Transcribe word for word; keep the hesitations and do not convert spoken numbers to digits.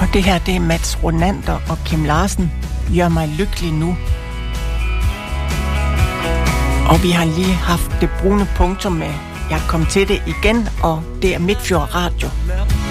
Og det her, det er Mats Ronander og Kim Larsen. Gør mig lykkelig nu. Og vi har lige haft det brune punktum med Jeg kom til det igen, og det er Midtfjord Radio.